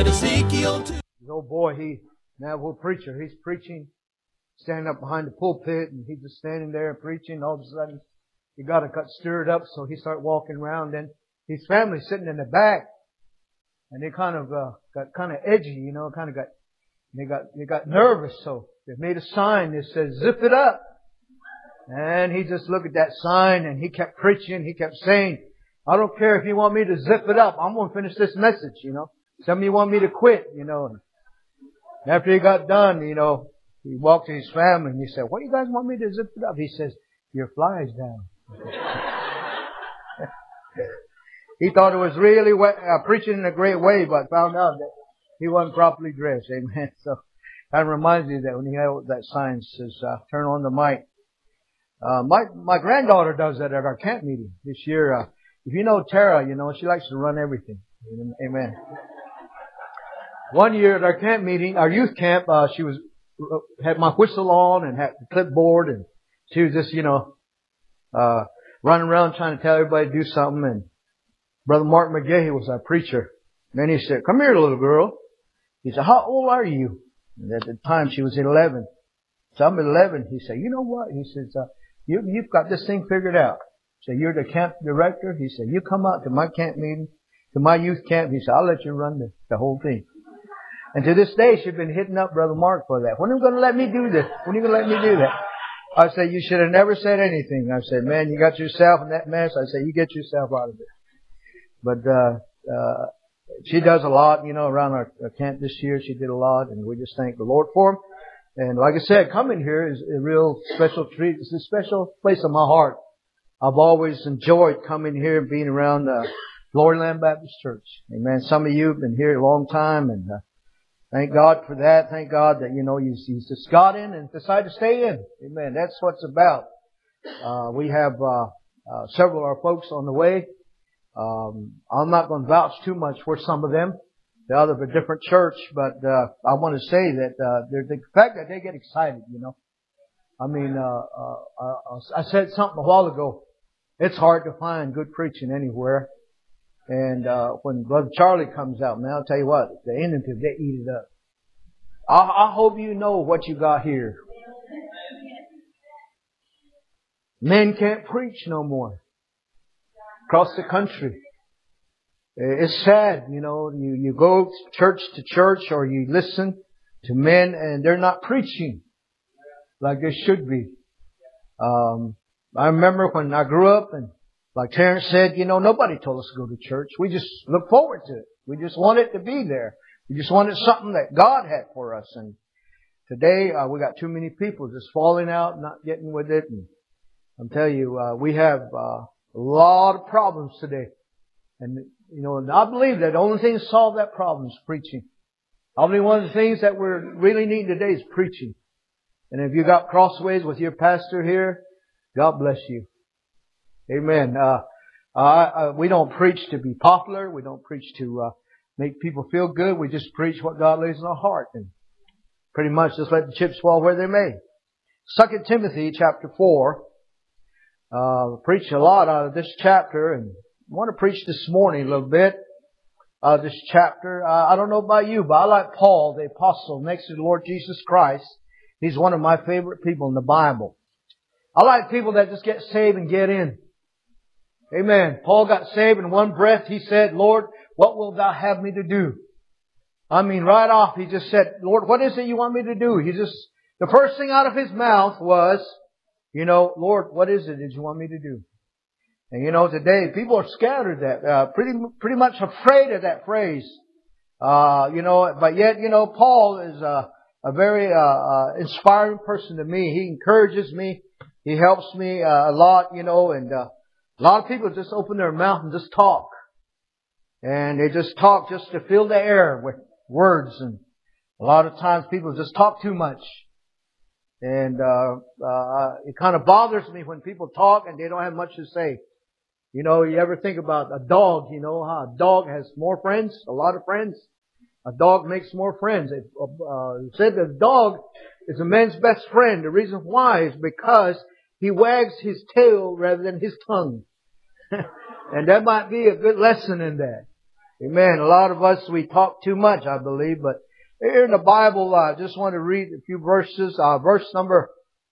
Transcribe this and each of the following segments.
read Ezekiel 2. His old boy, Navajo preacher, he's preaching, standing up behind the pulpit, and he's just standing there preaching. All of a sudden, he got stirred up, so he started walking around. Then his family sitting in the back, and they kind of got kind of edgy, you know, they got nervous, so they made a sign that says, "Zip it up." And he just looked at that sign, and he kept preaching. He kept saying, "I don't care if you want me to zip it up. I'm going to finish this message, you know. Some of you want me to quit, you know." And after he got done, you know, he walked to his family and he said, "What do you guys want me to zip it up?" He says, "Your fly's down." He thought it was really preaching in a great way, but found out that he wasn't properly dressed. Amen. So that reminds me that when he held that sign says, "Turn on the mic." My granddaughter does that at our camp meeting this year. If you know Tara, you know, she likes to run everything. Amen. One year at our camp meeting, our youth camp, she had my whistle on and had the clipboard, and she was just, you know, running around trying to tell everybody to do something. And Brother Mark McGahey was our preacher. And then he said, "Come here, little girl." He said, "How old are you?" And at the time she was 11. So I'm 11. He said, "You know what?" He says, You've got this thing figured out. So you're the camp director. He said, "You come out to my camp meeting, to my youth camp." He said, "I'll let you run the whole thing." And to this day, she's been hitting up Brother Mark for that. "When are you going to let me do this? When are you going to let me do that?" I said, "You should have never said anything." I said, "Man, you got yourself in that mess." I said, "You get yourself out of it." But she does a lot, you know, around our camp this year. She did a lot, and we just thank the Lord for him. And like I said, coming here is a real special treat. It's a special place in my heart. I've always enjoyed coming here and being around Glory Land Baptist Church. Amen. Some of you have been here a long time, and thank God for that. Thank God that, you know, you just got in and decided to stay in. Amen. That's what it's about. We have several of our folks on the way. I'm not going to vouch too much for some of them. They're out of a different church, but I want to say that the fact that they get excited, you know. I mean, I said something a while ago. It's hard to find good preaching anywhere. And when Brother Charlie comes out, man, I'll tell you what, the Indians, they eat it up. I hope you know what you got here. Men can't preach no more across the country. It's sad, you know, you go church to church or you listen to men and they're not preaching like they should be. I remember when I grew up, and like Terrence said, you know, nobody told us to go to church. We just looked forward to it. We just wanted to be there. We just wanted something that God had for us. And today, we got too many people just falling out, not getting with it. And I'm telling you, we have a lot of problems today. And, you know, and I believe that the only thing to solve that problem is preaching. I believe one of the things that we're really needing today is preaching. And if you got crossways with your pastor here, God bless you. Amen. We don't preach to be popular. We don't preach to make people feel good. We just preach what God lays in our heart, and pretty much just let the chips fall where they may. 2 Timothy chapter 4. Preach a lot out of this chapter, and I want to preach this morning a little bit out of this chapter. I don't know about you, but I like Paul, the apostle, next to the Lord Jesus Christ. He's one of my favorite people in the Bible. I like people that just get saved and get in. Amen. Paul got saved in one breath. He said, "Lord, what wilt thou have me to do?" I mean, right off, he just said, "Lord, what is it you want me to do?" The first thing out of his mouth was, you know, "Lord, what is it that you want me to do?" And you know, today people are scattered that, pretty much afraid of that phrase. You know, but yet, you know, Paul is a very inspiring person to me. He encourages me. He helps me a lot, you know, and a lot of people just open their mouth and just talk. And they just talk just to fill the air with words. And a lot of times people just talk too much. And it kind of bothers me when people talk and they don't have much to say. You know, you ever think about a dog, you know, how a dog has more friends, a lot of friends. A dog makes more friends. It said that a dog is a man's best friend. The reason why is because he wags his tail rather than his tongue. And that might be a good lesson in that. Amen. A lot of us, we talk too much, I believe, but here in the Bible, I just want to read a few verses. Verse number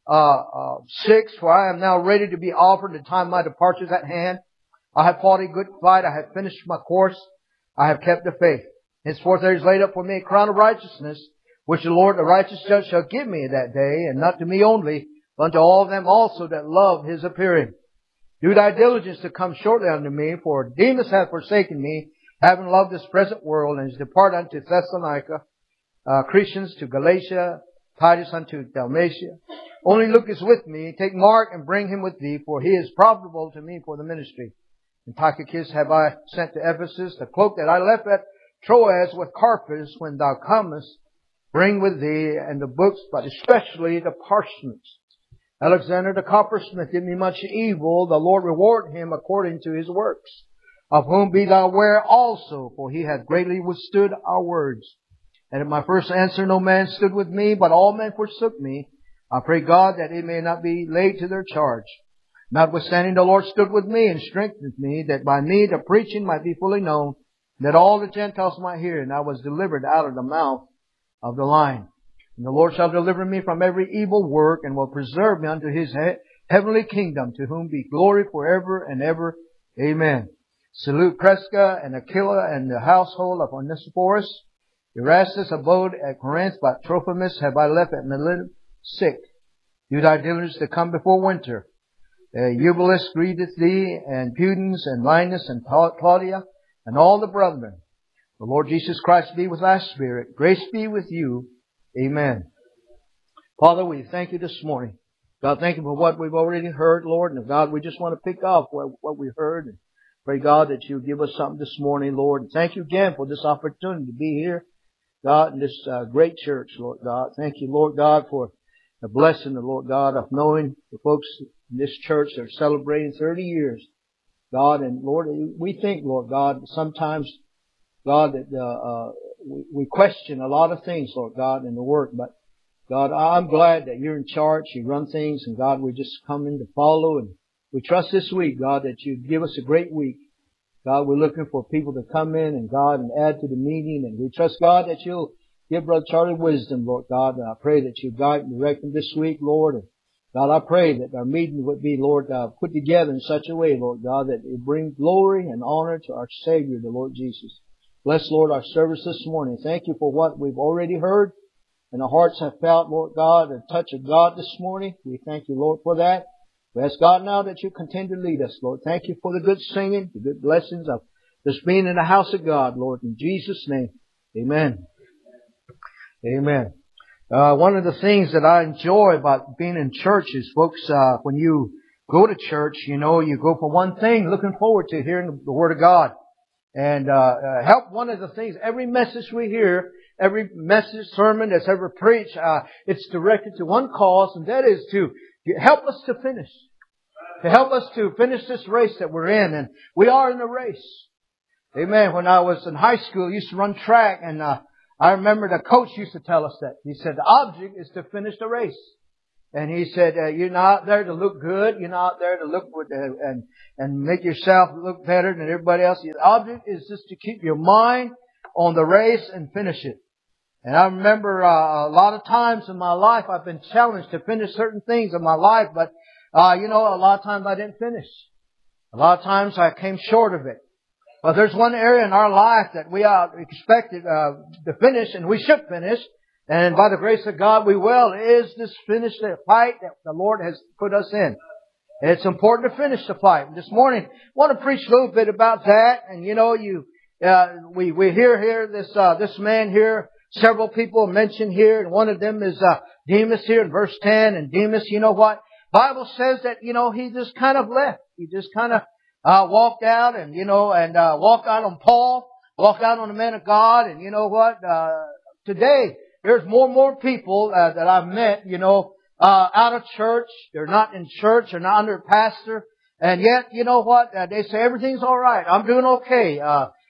6, for I am now ready to be offered. The time of my departure is at hand. I have fought a good fight. I have finished my course. I have kept the faith. Henceforth there is laid up for me a crown of righteousness, which the Lord, the righteous judge, shall give me that day, and not to me only, but unto all them also that love His appearing. Do thy diligence to come shortly unto me, for Demas hath forsaken me, having loved this present world, and is departed unto Thessalonica, Crescens to Galatia, Titus unto Dalmatia. Only Lucas with me. Take Mark and bring him with thee, for he is profitable to me for the ministry. And Tychicus have I sent to Ephesus. The cloak that I left at Troas with Carpus, when thou comest, bring with thee, and the books, but especially the parchments. Alexander the coppersmith did me much evil. The Lord reward him according to his works. Of whom be thou aware also, for he hath greatly withstood our words. And at my first answer no man stood with me, but all men forsook me. I pray God that it may not be laid to their charge. Notwithstanding the Lord stood with me and strengthened me, that by me the preaching might be fully known, that all the Gentiles might hear. And I was delivered out of the mouth of the lion. And the Lord shall deliver me from every evil work, and will preserve me unto His heavenly kingdom, to whom be glory forever and ever. Amen. Salute Prisca and Aquila and the household of Onesiphorus. Erastus abode at Corinth, but Trophimus have I left at Miletus sick. Do thy diligence to come before winter. Eubulus greeteth thee, and Pudens, and Linus, and Claudia, and all the brethren. The Lord Jesus Christ be with thy spirit. Grace be with you. Amen. Father, we thank you this morning. God, thank you for what we've already heard, Lord. And God, we just want to pick up what we heard. And pray, God, that you give us something this morning, Lord. And thank you again for this opportunity to be here, God, in this great church, Lord God. Thank you, Lord God, for the blessing, the Lord God, of knowing the folks in this church that are celebrating 30 years, God. And Lord, we think, Lord God, sometimes, God, that we question a lot of things, Lord God, in the work. But God, I'm glad that you're in charge. You run things, and God, we just come in to follow. And we trust this week, God, that you give us a great week. God, we're looking for people to come in and God and add to the meeting. And we trust, God, that you'll give Brother Charlie wisdom, Lord God. And I pray that you guide and direct him this week, Lord. And God, I pray that our meeting would be, Lord, put together in such a way, Lord God, that it brings glory and honor to our Savior, the Lord Jesus. Bless, Lord, our service this morning. Thank you for what we've already heard. And our hearts have felt, Lord God, a touch of God this morning. We thank you, Lord, for that. We ask God now that you continue to lead us, Lord. Thank you for the good singing, the good blessings of this being in the house of God, Lord. In Jesus' name, amen. Amen. One of the things that I enjoy about being in church is, folks, when you go to church, you know, you go for one thing, looking forward to hearing the Word of God. And help one of the things, every message we hear, every message, sermon that's ever preached, it's directed to one cause, and that is to help us to finish. To help us to finish this race that we're in. And we are in a race. Amen. When I was in high school, I used to run track, and I remember the coach used to tell us that. He said, the object is to finish the race. And he said, you're not out there to look good. You're not out there to look with, and make yourself look better than everybody else. The object is just to keep your mind on the race and finish it. And I remember a lot of times in my life I've been challenged to finish certain things in my life, but a lot of times I didn't finish. A lot of times I came short of it. But there's one area in our life that we are expected to finish, and we should finish. And by the grace of God, we will. Is this finish the fight that the Lord has put us in? And it's important to finish the fight. And this morning, I want to preach a little bit about that. And we hear here this man here. Several people mentioned here, and one of them is Demas here in verse 10. And Demas, you know what? Bible says that, he just kind of left. He just kind of walked out and walked out on Paul, walked out on the man of God. And you know what? Today, there's more and more people that I've met, out of church. They're not in church. They're not under a pastor. And yet, you know what? They say everything's all right. I'm doing okay.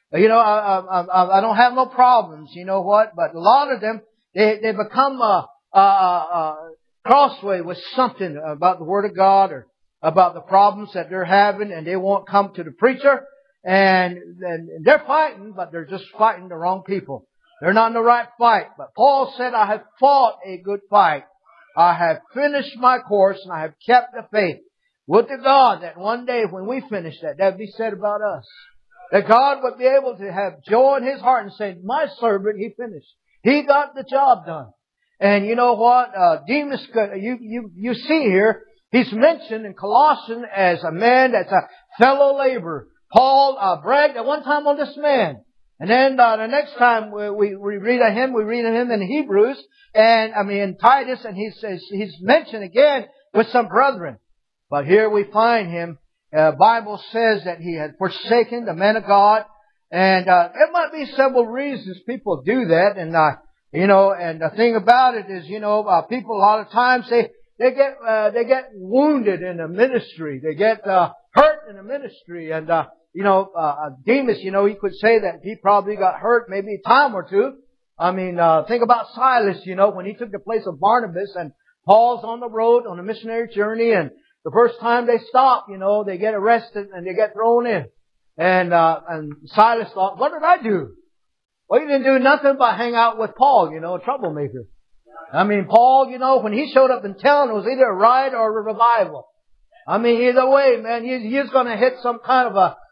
I don't have no problems. You know what? But a lot of them, they become crossway with something about the Word of God or about the problems that they're having, and they won't come to the preacher. And they're fighting, but they're just fighting the wrong people. They're not in the right fight. But Paul said, I have fought a good fight. I have finished my course and I have kept the faith. Would to God that one day when we finish that be said about us. That God would be able to have joy in His heart and say, my servant, he finished. He got the job done. And you know what? Demas, you see here, he's mentioned in Colossians as a man that's a fellow laborer. Paul bragged at one time on this man. And then the next time we read of him, we read of him in Hebrews, in Titus, and he's mentioned again with some brethren. But here we find him. Bible says that he had forsaken the man of God, and there might be several reasons people do that. And and the thing about it is, people a lot of times they get wounded in the ministry, they get hurt in the ministry, and Demas, he could say that he probably got hurt maybe a time or two. Think about Silas, when he took the place of Barnabas, and Paul's on the road on a missionary journey, and the first time they stop, they get arrested and they get thrown in. And Silas thought, what did I do? Well, he didn't do nothing but hang out with Paul, a troublemaker. Paul, when he showed up in town, it was either a riot or a revival. Either way, man, he's going to hit some kind of a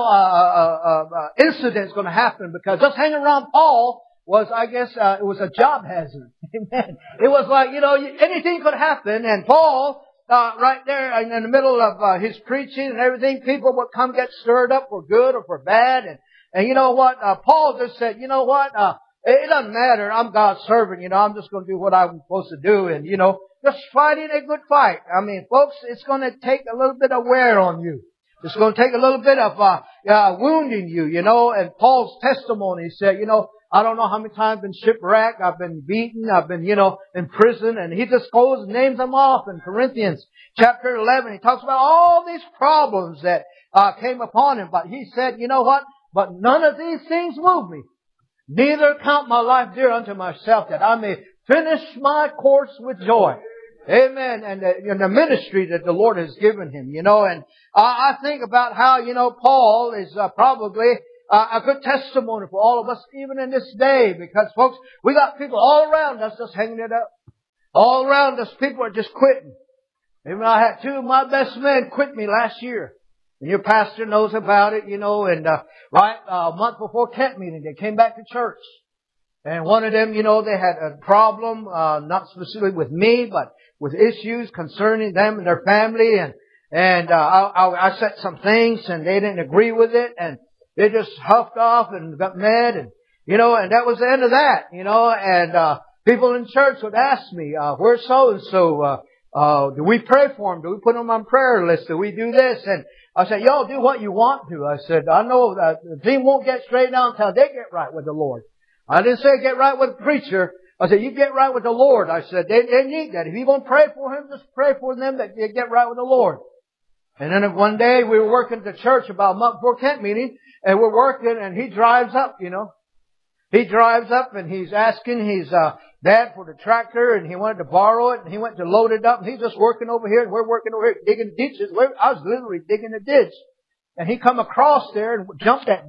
incident's going to happen, because just hanging around Paul was, it was a job hazard. Amen. It was like, anything could happen, and Paul, right there in the middle of his preaching and everything, people would come get stirred up for good or for bad. And you know what? Paul just said, it doesn't matter. I'm God's servant. I'm just going to do what I'm supposed to do. And, just fighting a good fight. Folks, it's going to take a little bit of wear on you. It's going to take a little bit of wounding you, And Paul's testimony, he said, I don't know how many times I've been shipwrecked, I've been beaten, I've been, in prison, and he just goes and names them off in Corinthians chapter 11. He talks about all these problems that came upon him, but he said, you know what? But none of these things move me. Neither count my life dear unto myself, that I may finish my course with joy. Amen. And the ministry that the Lord has given him, and I think about how, Paul is probably a good testimony for all of us, even in this day, because folks, we got people all around us just hanging it up. All around us, people are just quitting. Even I had two of my best men quit me last year. And your pastor knows about it, and a month before camp meeting, they came back to church. And one of them, they had a problem, not specifically with me, but with issues concerning them and their family. And I said some things and they didn't agree with it, and they just huffed off and got mad, and that was the end of that, and people in church would ask me, where's so and so? Do we pray for them? Do we put them on prayer list? Do we do this? And I said, y'all do what you want to. I said, I know that the thing won't get straightened out until they get right with the Lord. I didn't say get right with the preacher. I said, you get right with the Lord. I said, they need that. If you won't pray for him, just pray for them that they get right with the Lord. And then one day we were working at the church about a month before camp meeting, and we're working, and he drives up, He drives up and he's asking his dad for the tractor, and he wanted to borrow it, and he went to load it up, and he's just working over here, and we're working over here digging ditches. I was literally digging a ditch. And he come across there and jumped that